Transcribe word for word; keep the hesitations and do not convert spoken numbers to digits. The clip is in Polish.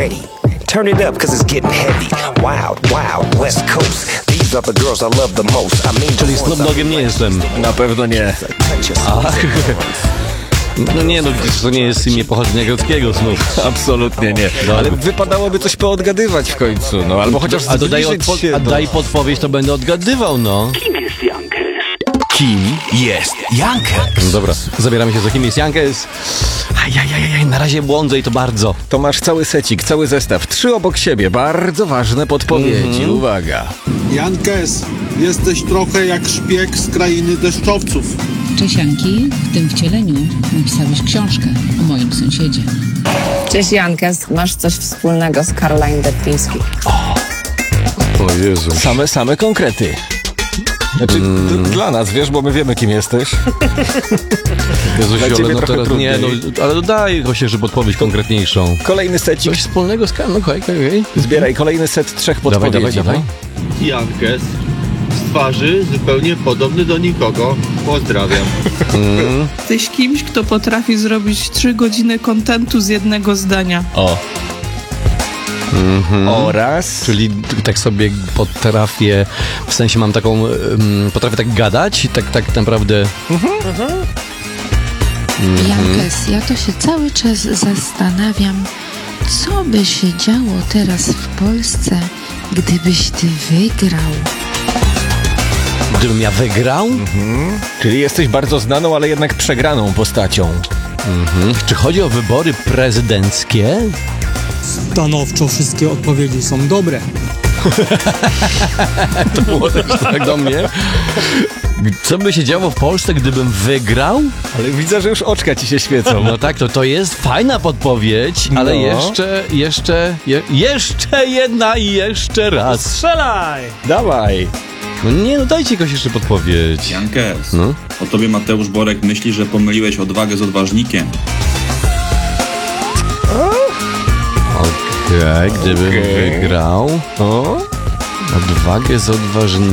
ready. Turn it up cause it's getting heavy. Wild, wild, West Coast. These are the girls I love the most. I mean, czyli Snoop Doggiem nie jestem. Na pewno nie. Ach. No nie, no przecież to nie jest imię pochodzenia greckiego, Snoop. Absolutnie nie. No. Ale wypadałoby coś poodgadywać w końcu, no albo chociaż A dodaj odpo- się a do... daj podpowiedź, to będę odgadywał, no. Kim jest Jankes? No dobra, zabieramy się za kim jest Jankes. Ajajajaj, na razie błądzę i to bardzo. To masz cały secik, cały zestaw, trzy obok siebie, bardzo ważne podpowiedzi, mm-hmm. Uwaga. Jankes, jesteś trochę jak szpieg z krainy deszczowców. Cześć Janki, w tym wcieleniu napisałeś książkę o moim sąsiedzie. Cześć Jankes, masz coś wspólnego z Caroline Deppiński. O Jezu. Same, same konkrety. Znaczy, mm. d- dla nas, wiesz, bo my wiemy, kim jesteś. Jezus, Dla ale ciebie no trochę teraz nie, no, ale dodaj chociaż, żeby odpowiedź konkretniejszą. Kolejny secik. Coś wspólnego z Karolą, no, okej, okej, okej. Zbieraj kolejny set trzech podpowiedzi. Dawaj, dawaj, dawaj. Jankes, z twarzy zupełnie podobny do nikogo. Pozdrawiam. Mm. Jesteś kimś, kto potrafi zrobić trzy godziny kontentu z jednego zdania. O. Mm-hmm. Oraz... Czyli tak sobie potrafię, w sensie mam taką, um, potrafię tak gadać, tak, tak naprawdę... Mm-hmm. Mm-hmm. Jankes, ja to się cały czas zastanawiam, co by się działo teraz w Polsce, gdybyś ty wygrał. Gdybym ja wygrał? Mm-hmm. Czyli jesteś bardzo znaną, ale jednak przegraną postacią. Mm-hmm. Czy chodzi o wybory prezydenckie? Stanowczo wszystkie odpowiedzi są dobre. To było też tak do mnie. Co by się działo w Polsce, gdybym wygrał? Ale widzę, że już oczka ci się świecą. No tak, to, to jest fajna podpowiedź, ale no. jeszcze, jeszcze, je, jeszcze jedna i jeszcze raz. Strzelaj! Dawaj. No nie, no dajcie jakoś jeszcze podpowiedź. Jankes, no? O tobie Mateusz Borek myśli, że pomyliłeś odwagę z odważnikiem. Okej, okay, gdybym okay. wygrał, o, odwagę z odważnikiem.